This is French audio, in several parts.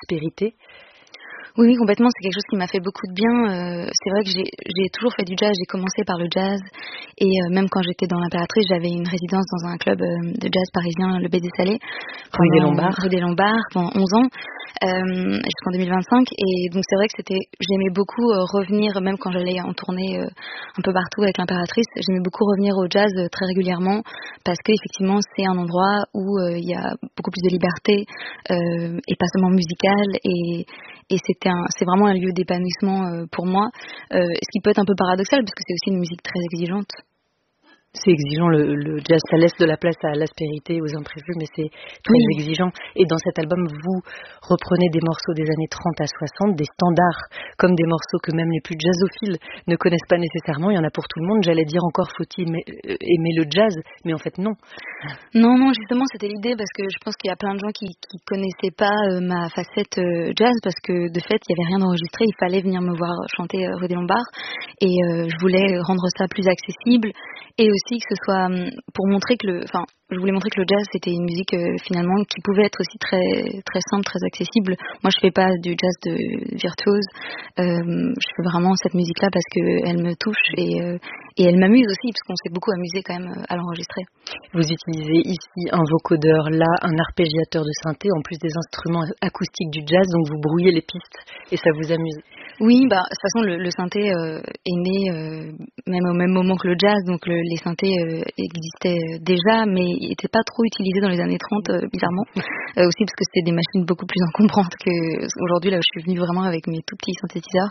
l'aspérité? Oui, complètement, c'est quelque chose qui m'a fait beaucoup de bien. C'est vrai que j'ai toujours fait du jazz, j'ai commencé par le jazz et même quand j'étais dans l'Impératrice, j'avais une résidence dans un club de jazz parisien, le Baie des Salés, Rue des Lombards, pendant 11 ans, jusqu'en 2025. Et donc c'est vrai que j'aimais beaucoup revenir, même quand j'allais en tournée un peu partout avec l'Impératrice, j'aimais beaucoup revenir au jazz très régulièrement parce que effectivement c'est un endroit où il y a beaucoup plus de liberté et pas seulement musicale et c'est vraiment un lieu d'épanouissement pour moi, ce qui peut être un peu paradoxal parce que c'est aussi une musique très exigeante. C'est exigeant, le jazz, ça laisse de la place à l'aspérité, aux imprévus, mais c'est très exigeant. Et dans cet album, vous reprenez des morceaux des années 30 à 60, des standards, comme des morceaux que même les plus jazzophiles ne connaissent pas nécessairement. Il y en a pour tout le monde. J'allais dire encore, faut-il aimer le jazz, mais en fait non. Non, justement, c'était l'idée parce que je pense qu'il y a plein de gens qui connaissaient pas ma facette jazz parce que de fait, il y avait rien d'enregistré. Il fallait venir me voir chanter Rue des Lombards et je voulais rendre ça plus accessible et aussi que ce soit pour montrer que je voulais montrer que le jazz c'était une musique finalement qui pouvait être aussi très très simple, très accessible. Moi, je fais pas du jazz de virtuose. Je fais vraiment cette musique-là parce que elle me touche et elle m'amuse aussi parce qu'on s'est beaucoup amusé quand même à l'enregistrer. Vous utilisez ici un vocodeur, là un arpégiateur de synthé, en plus des instruments acoustiques du jazz, donc vous brouillez les pistes et ça vous amuse. Oui, de toute façon, le synthé est né même au même moment que le jazz, donc les synthés existaient déjà, mais n'étaient pas trop utilisés dans les années 30, bizarrement. Aussi parce que c'était des machines beaucoup plus encombrantes qu'aujourd'hui, là où je suis venue vraiment avec mes tout petits synthétiseurs.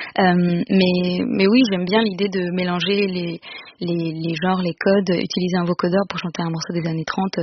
Mais oui, j'aime bien l'idée de mélanger les genres, les codes, utiliser un vocodeur pour chanter un morceau des années 30.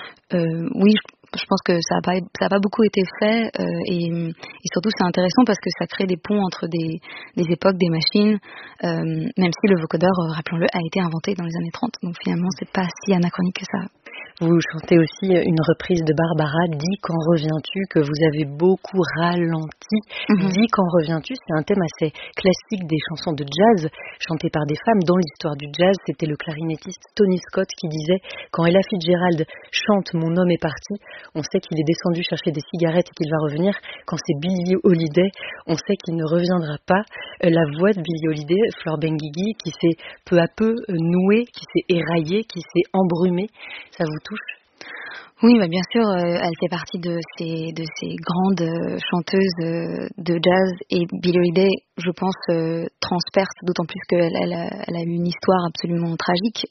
Oui, je pense que ça a pas beaucoup été fait et surtout c'est intéressant parce que ça crée des ponts entre des époques, des machines, même si le vocodeur, rappelons-le, a été inventé dans les années 30. Donc finalement, c'est pas si anachronique que ça. Vous chantez aussi une reprise de Barbara, Dis quand reviens-tu, que vous avez beaucoup ralenti. Dis quand reviens-tu, c'est un thème assez classique des chansons de jazz chantées par des femmes. Dans l'histoire du jazz, c'était le clarinettiste Tony Scott qui disait « Quand Ella Fitzgerald chante Mon homme est parti, on sait qu'il est descendu chercher des cigarettes et qu'il va revenir. Quand c'est Billie Holiday, on sait qu'il ne reviendra pas. » La voix de Billie Holiday, Flore Benguigui, qui s'est peu à peu nouée, qui s'est éraillée, qui s'est embrumée, ça vous touche? Oui, bien sûr, elle fait partie de ces grandes chanteuses de jazz et Billie Holiday, je pense, transperce, d'autant plus qu'elle a eu une histoire absolument tragique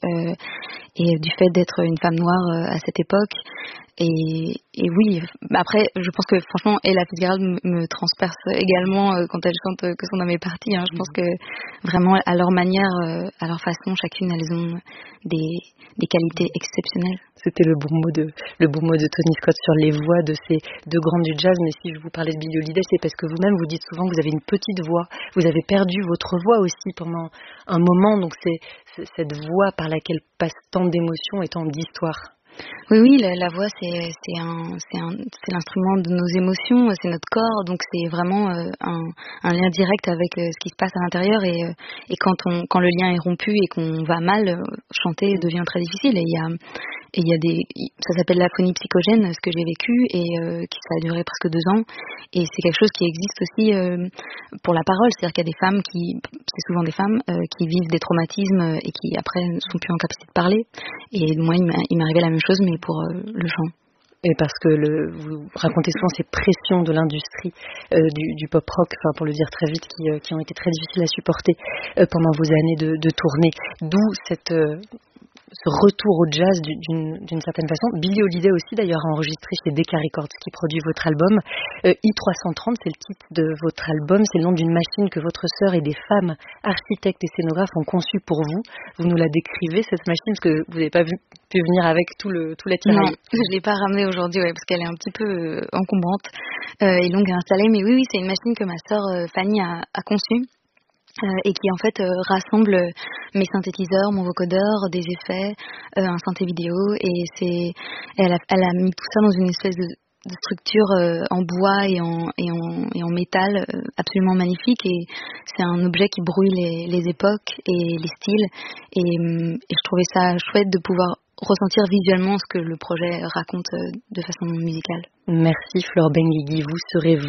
et du fait d'être une femme noire à cette époque. Et oui, après, je pense que franchement, Ella Fitzgerald me transperce également quand elle chante que son homme est parti. Je pense que vraiment, à leur manière, à leur façon, chacune, elles ont des qualités exceptionnelles. C'était le beau mot de Tony Scott sur les voix de ces deux grandes du jazz. Mais si je vous parlais de Billie Holiday, c'est parce que vous-même, vous dites souvent que vous avez une petite voix. Vous avez perdu votre voix aussi pendant un moment. Donc c'est cette voix par laquelle passe tant d'émotions et tant d'histoires. Oui, la voix, c'est l'instrument de nos émotions, c'est notre corps, donc c'est vraiment un lien direct avec ce qui se passe à l'intérieur et quand le lien est rompu et qu'on va mal, chanter devient très difficile et il y a ça s'appelle l'aphonie psychogène, ce que j'ai vécu et ça a duré presque 2 ans et c'est quelque chose qui existe aussi pour la parole, c'est-à-dire qu'il y a des femmes c'est souvent des femmes qui vivent des traumatismes et qui après ne sont plus en capacité de parler et moi il m'arrivait la même chose mais pour le chant. Et parce que vous racontez souvent ces pressions de l'industrie du pop rock, enfin pour le dire très vite, qui ont été très difficiles à supporter pendant vos années de tournée. D'où ce retour au jazz d'une certaine façon. Billie Holiday aussi d'ailleurs a enregistré chez Decca Records qui produit votre album. I330, c'est le titre de votre album, c'est le nom d'une machine que votre sœur et des femmes architectes et scénographes ont conçue pour vous. Vous nous la décrivez cette machine parce que vous n'avez pas pu venir avec tout l'attirail. Non, je l'ai pas ramenée aujourd'hui parce qu'elle est un petit peu encombrante et longue à installer. Mais oui, c'est une machine que ma sœur Fanny a conçue. Et qui en fait rassemble mes synthétiseurs, mon vocodeur, des effets, un synthé vidéo et elle a mis tout ça dans une espèce de structure en bois et en métal absolument magnifique et c'est un objet qui brouille les époques et les styles et je trouvais ça chouette de pouvoir ressentir visuellement ce que le projet raconte de façon musicale. Merci Flore Benguigui, vous serez